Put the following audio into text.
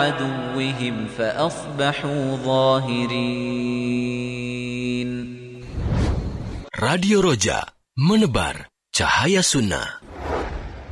عدوهم فأصبحوا ظاهرين. Radio Roja, menebar cahaya sunnah.